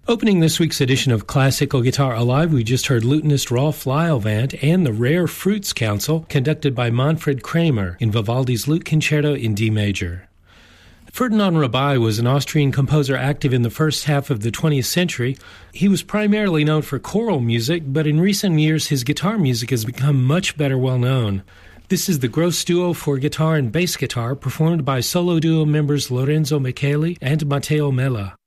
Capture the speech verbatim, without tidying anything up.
Opening this week's edition of Classical Guitar Alive, we just heard lutenist Rolf Lylvand and the Rare Fruits Council, conducted by Manfred Kramer in Vivaldi's Lute Concerto in D major. Ferdinand Rebay was an Austrian composer active in the first half of the twentieth century. He was primarily known for choral music, but in recent years his guitar music has become much better well known. This is the Gross Duo for guitar and bass guitar, performed by solo duo members Lorenzo Micheli and Matteo Mella.